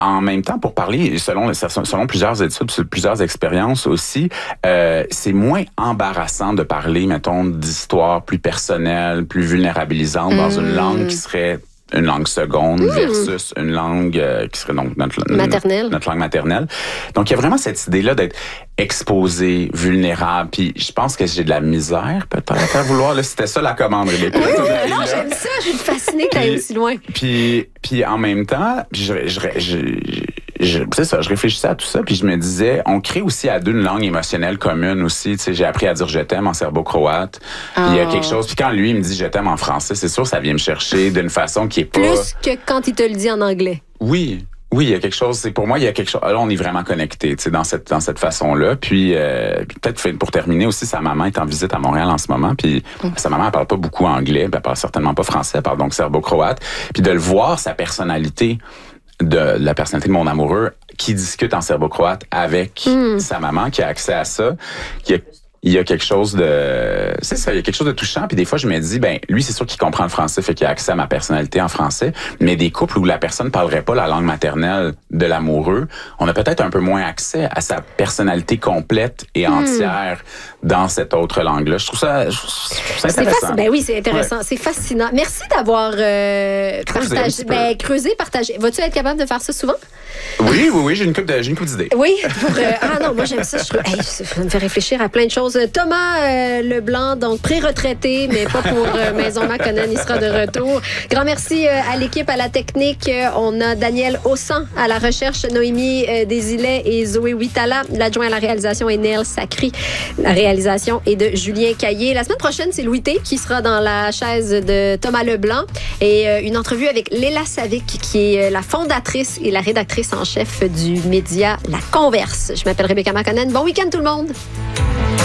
en même temps, pour parler, selon plusieurs études, plusieurs expériences aussi, c'est moins embarrassant de parler, mettons, d'histoires plus personnelles, plus vulnérabilisantes dans une langue qui serait une langue seconde versus une langue qui serait donc notre langue maternelle. Donc, il y a vraiment cette idée-là d'être exposé, vulnérable. Puis, je pense que j'ai de la misère, peut-être, à vouloir. Là, c'était ça la commande, Rebecca. Oui, non, j'aime ça. Je suis fascinée que tu ailles aussi loin. Puis, en même temps, c'est ça, je réfléchissais à tout ça, puis je me disais, on crée aussi à deux une langue émotionnelle commune aussi. Tu sais, j'ai appris à dire je t'aime en serbo-croate. Puis il y a quelque chose. Puis quand lui, il me dit je t'aime en français, c'est sûr, ça vient me chercher d'une façon qui est pas. Plus que quand il te le dit en anglais. Oui. Oui, il y a quelque chose. Pour moi, il y a quelque chose. Là, on est vraiment connectés, tu sais, dans cette façon-là. Puis peut-être pour terminer aussi, sa maman est en visite à Montréal en ce moment. Puis sa maman, elle parle pas beaucoup anglais, elle parle certainement pas français, elle parle donc serbo-croate. Puis de le voir, sa personnalité. De la personnalité de mon amoureux qui discute en serbo-croate avec sa maman, qui a accès à ça, il y a quelque chose de... C'est ça, il y a quelque chose de touchant. Puis des fois, je me dis, lui, c'est sûr qu'il comprend le français, fait qu'il a accès à ma personnalité en français. Mais des couples où la personne parlerait pas la langue maternelle de l'amoureux, on a peut-être un peu moins accès à sa personnalité complète et entière dans cette autre langue-là. Je trouve ça intéressant. Oui, c'est intéressant. Ouais. C'est fascinant. Merci d'avoir creusé, partagé. Vas-tu être capable de faire ça souvent? Oui, j'ai une couple d'idées. Oui. Non, moi, j'aime ça. Ça me fait réfléchir à plein de choses. Thomas Leblanc, donc pré-retraité, mais pas pour Maison Maconnen, il sera de retour. Grand merci à l'équipe, à la technique. On a Daniel Haussan à la recherche, Noémie Desilets et Zoé Huitala. L'adjoint à la réalisation est Neil Sacri. La réalisation est de Julien Caillé. La semaine prochaine, c'est Louis T qui sera dans la chaise de Thomas Leblanc et une entrevue avec Léla Savic, qui est la fondatrice et la rédactrice en chef du média La Converse. Je m'appelle Rebecca Maconnen. Bon week-end tout le monde!